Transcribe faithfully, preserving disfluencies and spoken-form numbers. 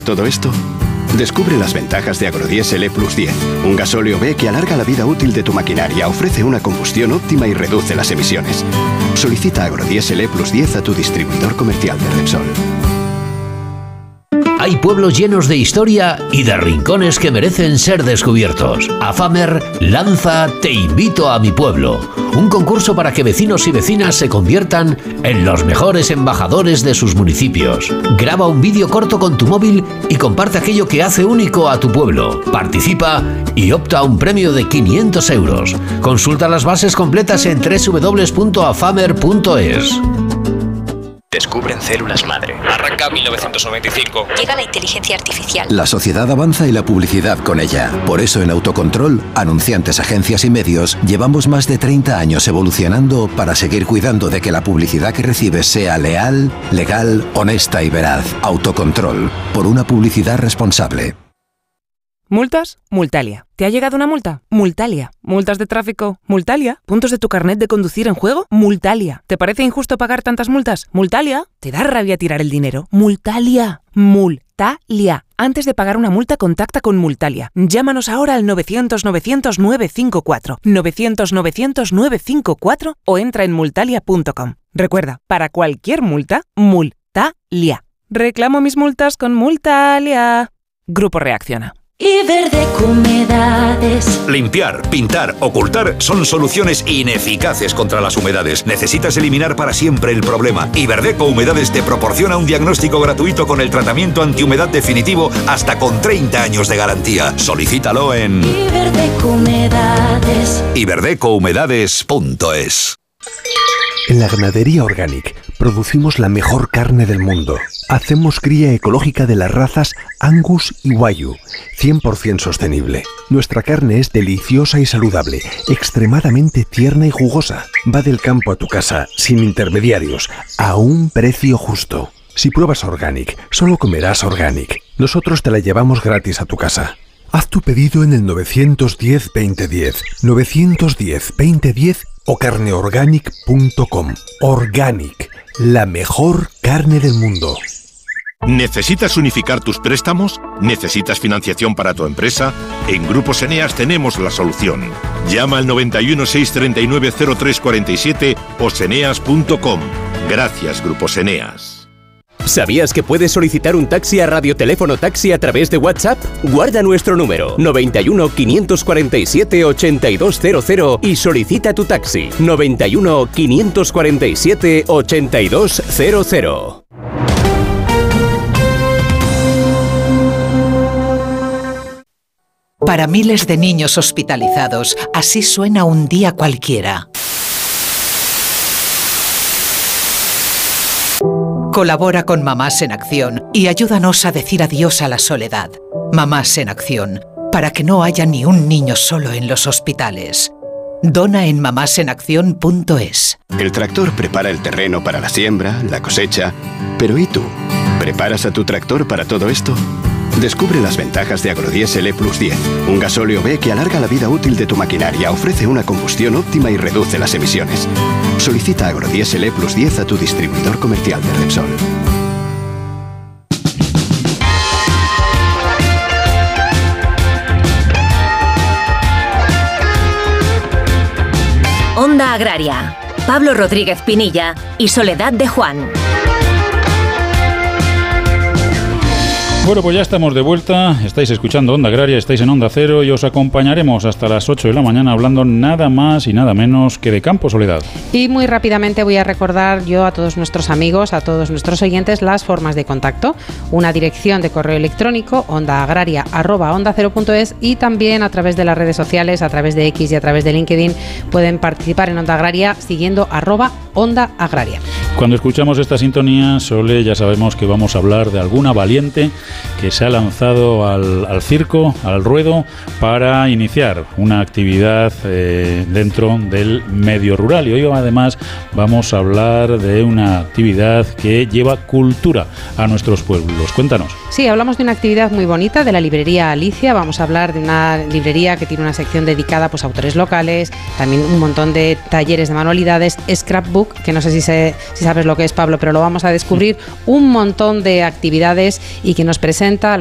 Todo esto, descubre las ventajas de Agrodiesel E Plus diez, un gasóleo B que alarga la vida útil de tu maquinaria, ofrece una combustión óptima y reduce las emisiones. Solicita Agrodiesel E Plus diez a tu distribuidor comercial de Repsol. Hay pueblos llenos de historia y de rincones que merecen ser descubiertos. AFAMER lanza Te invito a mi pueblo, un concurso para que vecinos y vecinas se conviertan en los mejores embajadores de sus municipios. Graba un vídeo corto con tu móvil y comparte aquello que hace único a tu pueblo. Participa y opta a un premio de quinientos euros. Consulta las bases completas en doble u doble u doble u punto afamer punto es. Descubren células madre. Arranca mil novecientos noventa y cinco. Llega la inteligencia artificial. La sociedad avanza y la publicidad con ella. Por eso en Autocontrol, anunciantes, agencias y medios, llevamos más de treinta años evolucionando para seguir cuidando de que la publicidad que recibes sea leal, legal, honesta y veraz. Autocontrol. Por una publicidad responsable. ¿Multas? Multalia. ¿Te ha llegado una multa? Multalia. ¿Multas de tráfico? Multalia. ¿Puntos de tu carnet de conducir en juego? Multalia. ¿Te parece injusto pagar tantas multas? Multalia. ¿Te da rabia tirar el dinero? Multalia. Multalia. Antes de pagar una multa, contacta con Multalia. Llámanos ahora al novecientos novecientos nueve cinco cuatro, novecientos novecientos nueve cinco cuatro o entra en multalia punto com. Recuerda, para cualquier multa, Multalia. Reclamo mis multas con Multalia. Grupo Reacciona. Iberdeco Humedades. Limpiar, pintar, ocultar son soluciones ineficaces contra las humedades. Necesitas eliminar para siempre el problema. Iberdeco Humedades te proporciona un diagnóstico gratuito con el tratamiento antihumedad definitivo hasta con treinta años de garantía. Solicítalo en Iberdeco Humedades. iberdeco humedades punto es. En la ganadería Organic producimos la mejor carne del mundo. Hacemos cría ecológica de las razas Angus y Wagyu, cien por ciento sostenible. Nuestra carne es deliciosa y saludable, extremadamente tierna y jugosa. Va del campo a tu casa, sin intermediarios, a un precio justo. Si pruebas Organic, solo comerás Organic. Nosotros te la llevamos gratis a tu casa. Haz tu pedido en el nueve uno cero, veinte diez, nueve uno cero, veinte diez o carne organic punto com. Organic, la mejor carne del mundo. ¿Necesitas unificar tus préstamos? ¿Necesitas financiación para tu empresa? En Grupos Eneas tenemos la solución. Llama al noventa y uno, seiscientos treinta y nueve, cero tres cuarenta y siete o seneas punto com. Gracias, Grupos Eneas. ¿Sabías que puedes solicitar un taxi a Radioteléfono Taxi a través de WhatsApp? Guarda nuestro número noventa y uno, quinientos cuarenta y siete, ochenta y dos cero cero y solicita tu taxi noventa y uno, quinientos cuarenta y siete, ochenta y dos cero cero. Para miles de niños hospitalizados, así suena un día cualquiera. Colabora con Mamás en Acción y ayúdanos a decir adiós a la soledad. Mamás en Acción, para que no haya ni un niño solo en los hospitales. Dona en mamás en acción punto es. El tractor prepara el terreno para la siembra, la cosecha. Pero ¿y tú? ¿Preparas a tu tractor para todo esto? Descubre las ventajas de Agrodiesel E Plus diez, un gasóleo B que alarga la vida útil de tu maquinaria, ofrece una combustión óptima y reduce las emisiones. Solicita Agrodiesel E Plus diez a tu distribuidor comercial de Repsol. Onda Agraria. Pablo Rodríguez Pinilla y Soledad de Juan. Bueno, pues ya estamos de vuelta, estáis escuchando Onda Agraria, estáis en Onda Cero y os acompañaremos hasta las ocho de la mañana hablando nada más y nada menos que de campo, Soledad. Y muy rápidamente voy a recordar yo a todos nuestros amigos, a todos nuestros oyentes, las formas de contacto. Una dirección de correo electrónico, ondaagraria arroba onda cero punto es, y también a través de las redes sociales, a través de X y a través de LinkedIn, pueden participar en Onda Agraria siguiendo arroba Onda Agraria. Cuando escuchamos esta sintonía, Sole, ya sabemos que vamos a hablar de alguna valiente que se ha lanzado al, al circo, al ruedo, para iniciar una actividad eh, dentro del medio rural. Y hoy además vamos a hablar de una actividad que lleva cultura a nuestros pueblos. Cuéntanos. Sí, hablamos de una actividad muy bonita de la librería Alicia. Vamos a hablar de una librería que tiene una sección dedicada pues, a autores locales, también un montón de talleres de manualidades, scrapbook, que no sé si, se, si sabes lo que es, Pablo, pero lo vamos a descubrir, un montón de actividades y que nos presenta presenta